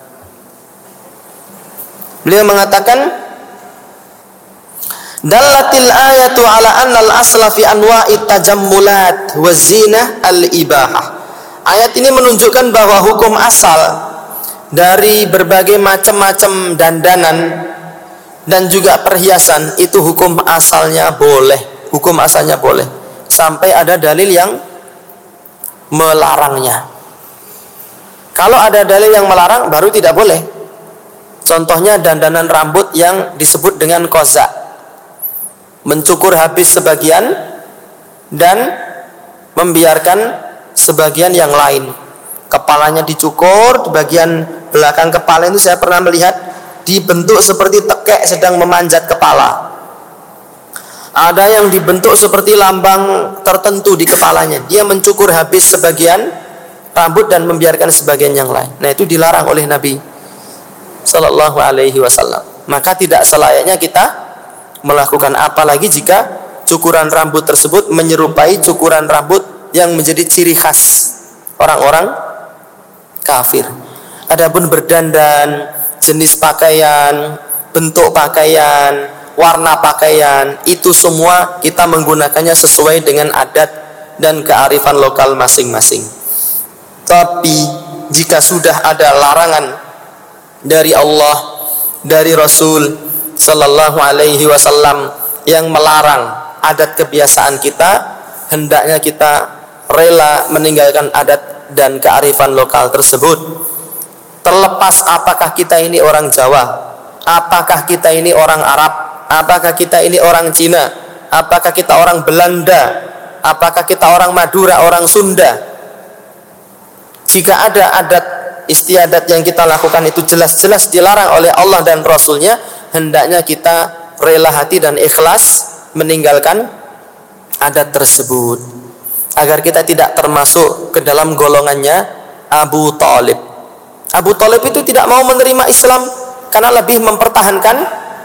Beliau mengatakan, dallatil ayatu ala anna al-asla fi anwa'it tajammulat wa zinah al-ibahah. Ayat ini menunjukkan bahwa hukum asal dari berbagai macam-macam dandanan dan juga perhiasan itu hukum asalnya boleh, hukum asalnya boleh, sampai ada dalil yang melarangnya. Kalau ada dalil yang melarang baru tidak boleh. Contohnya dandanan rambut yang disebut dengan qaza, mencukur habis sebagian dan membiarkan sebagian yang lain. Kepalanya dicukur, di bagian belakang kepala itu saya pernah melihat dibentuk seperti tekek sedang memanjat kepala. Ada yang dibentuk seperti lambang tertentu di kepalanya. Dia mencukur habis sebagian rambut dan membiarkan sebagian yang lain. Nah, itu dilarang oleh Nabi Sallallahu Alaihi Wasallam. Maka tidak selayaknya kita melakukan, apalagi jika cukuran rambut tersebut menyerupai cukuran rambut yang menjadi ciri khas orang-orang kafir. Adapun berdandan, jenis pakaian, bentuk pakaian, warna pakaian, itu semua kita menggunakannya sesuai dengan adat dan kearifan lokal masing-masing. Tapi jika sudah ada larangan dari Allah, dari Rasul Sallallahu Alaihi Wasallam yang melarang adat kebiasaan kita, hendaknya kita rela meninggalkan adat dan kearifan lokal tersebut. Terlepas apakah kita ini orang Jawa, apakah kita ini orang Arab, apakah kita ini orang Cina, apakah kita orang Belanda, apakah kita orang Madura, orang Sunda. Jika ada adat istiadat yang kita lakukan itu jelas-jelas dilarang oleh Allah dan Rasulnya, hendaknya kita rela hati dan ikhlas meninggalkan adat tersebut, agar kita tidak termasuk ke dalam golongannya Abu Thalib. Abu Thalib itu tidak mau menerima Islam karena lebih mempertahankan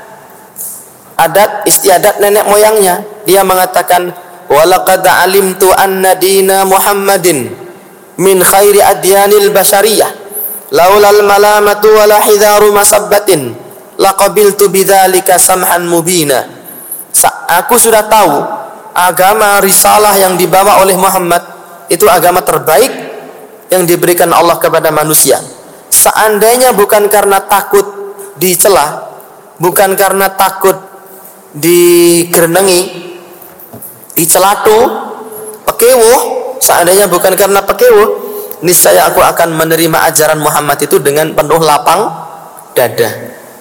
adat istiadat nenek moyangnya. Dia mengatakan, walaqad alimtu anna dina Muhammadin min khairi adyanil bashariyah laulal malamatu wala hidharu masabbatin laqabiltu bidzalika samhan mubina. Aku sudah tahu agama risalah yang dibawa oleh Muhammad itu agama terbaik yang diberikan Allah kepada manusia. Seandainya bukan karena takut dicela, bukan karena takut digerenengi, dicelatu, pekewuh, seandainya bukan karena pekewuh, niscaya aku akan menerima ajaran Muhammad itu dengan penuh lapang dada.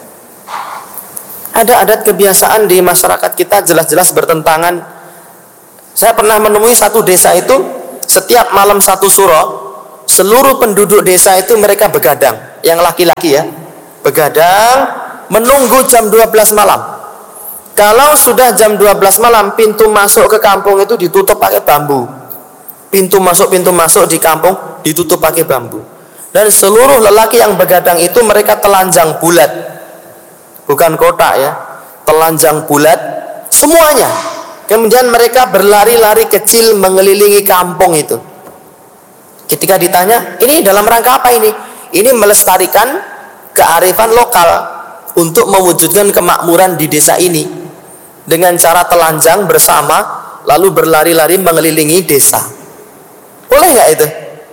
Ada adat kebiasaan di masyarakat kita jelas-jelas bertentangan. Saya pernah menemui satu desa itu, setiap malam satu suro, seluruh penduduk desa itu mereka begadang. Yang laki-laki ya, begadang menunggu jam dua belas malam. Kalau sudah jam dua belas malam, pintu masuk ke kampung itu ditutup pakai bambu. Pintu masuk, pintu masuk di kampung ditutup pakai bambu. Dan seluruh lelaki yang begadang itu mereka telanjang bulat. Bukan kotak ya, telanjang bulat semuanya. Kemudian mereka berlari-lari kecil mengelilingi kampung itu. Ketika ditanya, ini dalam rangka apa ini? Ini melestarikan kearifan lokal untuk mewujudkan kemakmuran di desa ini dengan cara telanjang bersama lalu berlari-lari mengelilingi desa. Boleh nggak itu?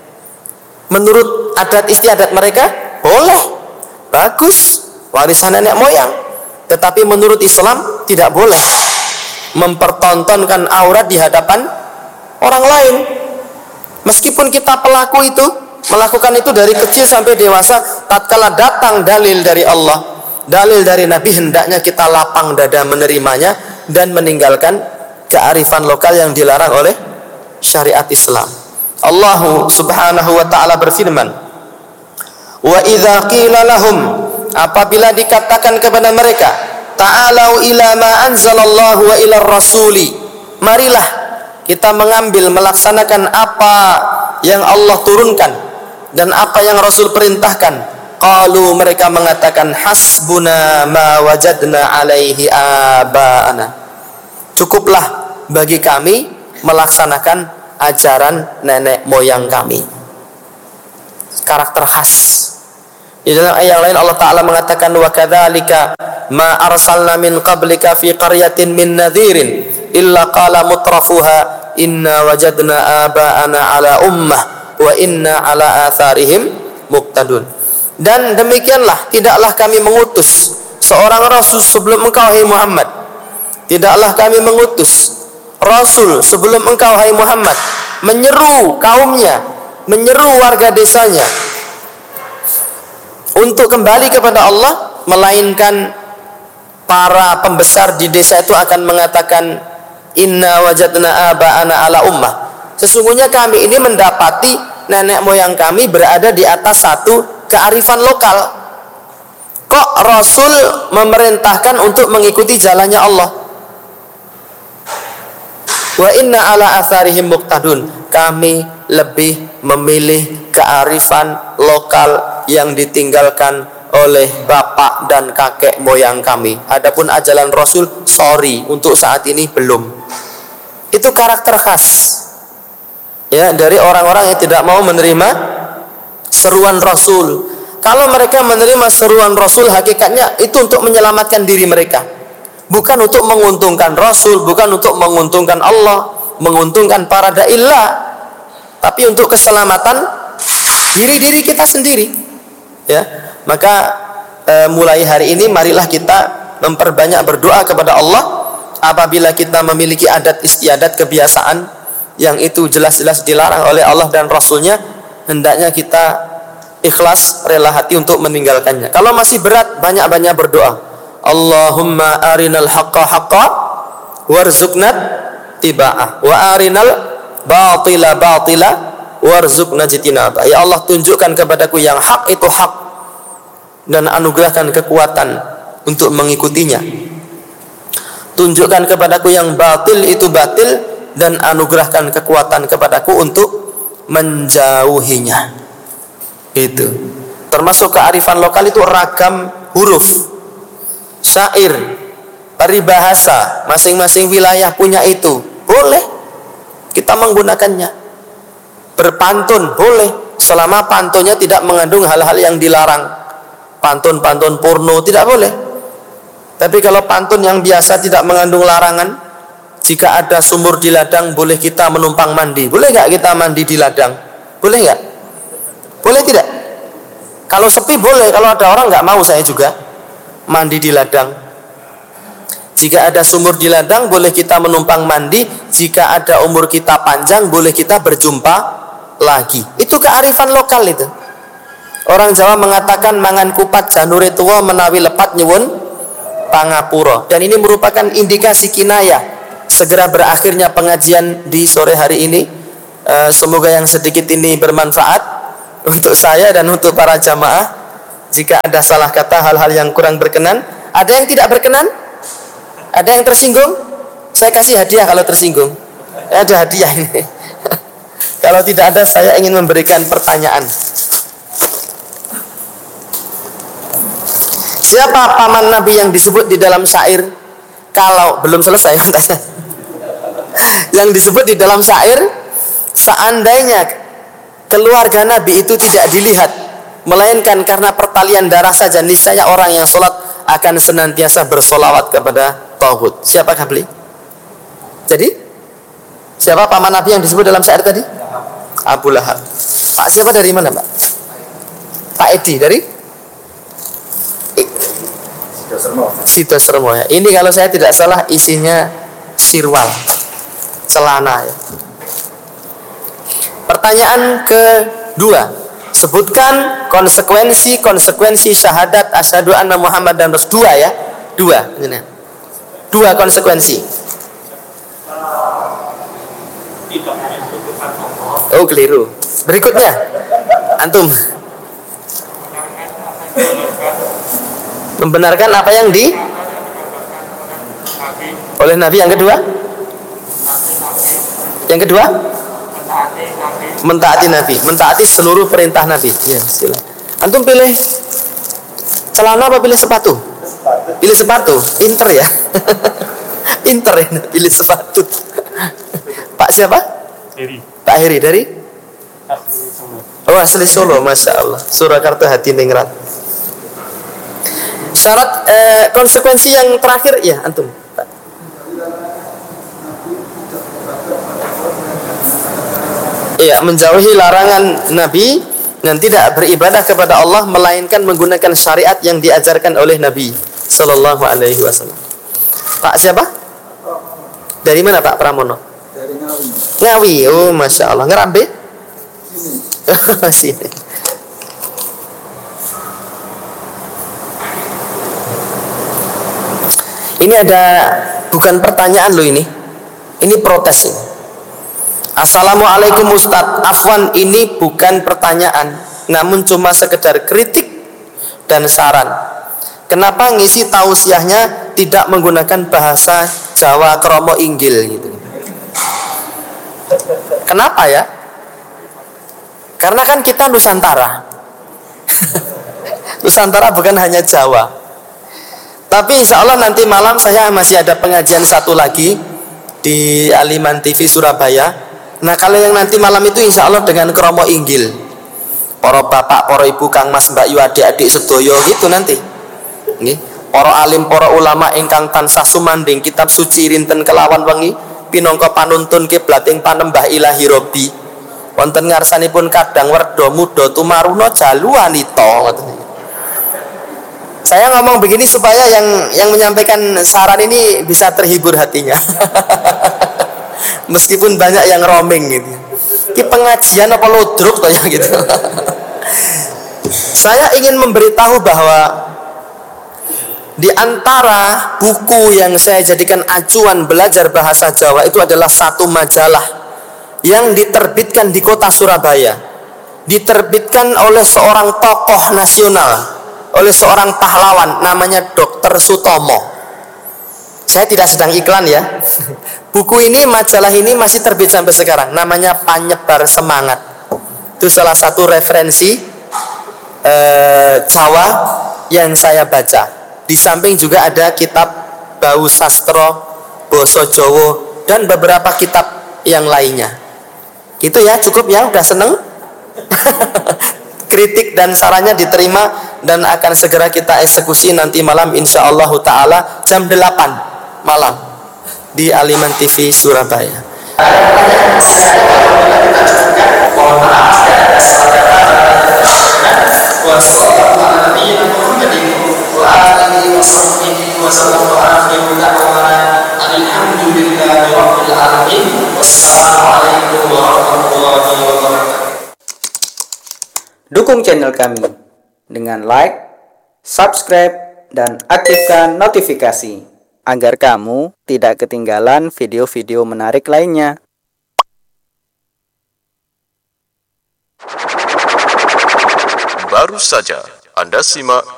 Menurut adat istiadat mereka boleh, bagus, warisan nenek moyang. Tetapi menurut Islam tidak boleh mempertontonkan aurat di hadapan orang lain. Meskipun kita pelaku itu melakukan itu dari kecil sampai dewasa, tatkala datang dalil dari Allah, dalil dari Nabi, hendaknya kita lapang dada menerimanya dan meninggalkan kearifan lokal yang dilarang oleh syariat Islam. Allah Subhanahu wa taala berfirman, "Wa idza qila lahum," apabila dikatakan kepada mereka, "Ta'alau ila ma anzalallahu wa ila rasuli," marilah kita mengambil melaksanakan apa yang Allah turunkan dan apa yang Rasul perintahkan. Qalu, mereka mengatakan, "Hasbuna ma wajadna alaihi aba'ana." Cukuplah bagi kami melaksanakan ajaran nenek moyang kami. Karakter khas. Di dalam ayat yang lain Allah Ta'ala mengatakan, "Wa kadzalika ma arsalna min qablika fi qaryatin min nadhirin illa qala mutrafuha inna wajadna aba'ana ala ummah wa inna ala atharihim muqtadun." Dan demikianlah, tidaklah kami mengutus seorang rasul sebelum engkau hai Muhammad. Tidaklah kami mengutus rasul sebelum engkau hai Muhammad menyeru kaumnya, menyeru warga desanya untuk kembali kepada Allah, melainkan para pembesar di desa itu akan mengatakan, "Inna wajadna aba'ana ala ummah." Sesungguhnya kami ini mendapati nenek moyang kami berada di atas satu kearifan lokal. Kok Rasul memerintahkan untuk mengikuti jalannya Allah? Wa inna ala atharihim muqtadun. Kami lebih memilih kearifan lokal yang ditinggalkan oleh bapak dan kakek moyang kami. Adapun ajaran Rasul, sorry, untuk saat ini belum. Itu karakter khas ya dari orang-orang yang tidak mau menerima seruan Rasul. Kalau mereka menerima seruan Rasul, hakikatnya itu untuk menyelamatkan diri mereka, bukan untuk menguntungkan Rasul, bukan untuk menguntungkan Allah, menguntungkan para da'illah, tapi untuk keselamatan diri-diri kita sendiri. Ya, maka e, mulai hari ini marilah kita memperbanyak berdoa kepada Allah apabila kita memiliki adat istiadat kebiasaan yang itu jelas-jelas dilarang oleh Allah dan Rasulnya, hendaknya kita ikhlas, rela hati untuk meninggalkannya. Kalau masih berat, banyak-banyak berdoa. Allahumma arinal haqqa haqqa warzuqna tiba'ah wa arinal batila batila warzuqna jitinabah. Ya Allah, tunjukkan kepadaku yang hak itu hak dan anugerahkan kekuatan untuk mengikutinya. Tunjukkan kepadaku yang batil itu batil dan anugerahkan kekuatan kepadaku untuk menjauhinya. Itu termasuk kearifan lokal, itu ragam huruf, syair, peribahasa, masing-masing wilayah punya itu. Boleh kita menggunakannya. Berpantun boleh, selama pantunnya tidak mengandung hal-hal yang dilarang. Pantun-pantun porno tidak boleh. Tapi kalau pantun yang biasa tidak mengandung larangan, jika ada sumur di ladang, boleh kita menumpang mandi. Boleh nggak kita mandi di ladang? Boleh nggak? Boleh tidak? Kalau sepi boleh, kalau ada orang nggak mau, saya juga mandi di ladang. Jika ada sumur di ladang, boleh kita menumpang mandi. Jika ada umur kita panjang, boleh kita berjumpa lagi. Itu kearifan lokal itu. Orang Jawa mengatakan mangan kupat janure tuwa menawi lepat nyuwun pangapura. Dan ini merupakan indikasi kinayah segera berakhirnya pengajian di sore hari ini. uh, Semoga yang sedikit ini bermanfaat untuk saya dan untuk para jamaah. Jika ada salah kata, hal-hal yang kurang berkenan, ada yang tidak berkenan, ada yang tersinggung, saya kasih hadiah kalau tersinggung. Ada hadiah ini. Kalau tidak ada, saya ingin memberikan pertanyaan. Siapa paman Nabi yang disebut di dalam syair? Kalau belum selesai tanya. Yang disebut di dalam syair, seandainya keluarga Nabi itu tidak dilihat, melainkan karena pertalian darah saja, niscaya orang yang sholat akan senantiasa bersolawat kepada tauhid. Siapakah beliau? Jadi siapa paman Nabi yang disebut dalam syair tadi? Abu Lahab. Pak siapa dari mana, Pak? Pak Edi dari Sido Sermo ya. Ini kalau saya tidak salah isinya sirwal, celana ya. Pertanyaan kedua, sebutkan konsekuensi-konsekuensi syahadat asyhadu anna Muhammadan Rasul. Dua ya, dua. Dua konsekuensi. Oh keliru. Berikutnya, antum membenarkan apa yang di oleh Nabi. Yang kedua, yang kedua mentaati Nabi, mentaati seluruh perintah Nabi. Ya, sila. Antum pilih celana apa pilih sepatu? Pilih sepatu, pinter ya. Pinter ya, pilih sepatu. Pak siapa? Heri. Pak Heri dari? Asli Solo. Oh asli Solo, masya Allah. Surakarta Hati Ningrat. Syarat eh, konsekuensi yang terakhir ya antum. Pak. Iya, menjauhi larangan Nabi dan tidak beribadah kepada Allah melainkan menggunakan syariat yang diajarkan oleh Nabi Sallallahu Alaihi Wasallam. Pak siapa? Dari mana Pak Pramono? Dari Ngawi. Ngawi, oh masya Allah. Ngerambe? Sini. Sini. Ini ada bukan pertanyaan loh ini. Ini protes ini. Assalamualaikum Ustadz. Afwan, ini bukan pertanyaan, namun cuma sekedar kritik dan saran. Kenapa ngisi tausiahnya tidak menggunakan bahasa Jawa kromo inggil gitu? Kenapa ya? Karena kan kita Nusantara. Nusantara bukan hanya Jawa. Tapi insya Allah nanti malam saya masih ada pengajian satu lagi di Aliman T V Surabaya. Nah kalau yang nanti malam itu insya Allah dengan kromo inggil, para bapak, para ibu, kang mas, mbak yu, adik-adik sedoyo gitu nanti. Nggih. Para alim, para ulama ingkang tansah sumanding kitab suci rinten kelawan wengi pinangka panuntun kiblating panembah ilahi Robbi. Wonten ngarsanipun kadang werda muda tumaruna jalu wanita. Saya ngomong begini supaya yang yang menyampaikan saran ini bisa terhibur hatinya. Meskipun banyak yang roaming gitu. Ki pengajian apa ludruk toh ya gitu. Saya ingin memberitahu bahwa di antara buku yang saya jadikan acuan belajar bahasa Jawa itu adalah satu majalah yang diterbitkan di kota Surabaya, diterbitkan oleh seorang tokoh nasional, oleh seorang pahlawan namanya dokter Sutomo. Saya tidak sedang iklan ya. Buku ini, majalah ini masih terbit sampai sekarang, namanya Panyebar Semangat. Itu salah satu referensi eh, Jawa yang saya baca. Di samping juga ada kitab Bau Sastro, Boso Jowo, dan beberapa kitab yang lainnya. Itu ya, cukup ya, udah seneng. Kritik dan sarannya diterima dan akan segera kita eksekusi nanti malam insyaallah taala jam delapan malam di Aliman T V Surabaya. Mohon maaf dan dukung channel kami dengan like, subscribe, dan aktifkan notifikasi agar kamu tidak ketinggalan video-video menarik lainnya. Baru saja Anda simak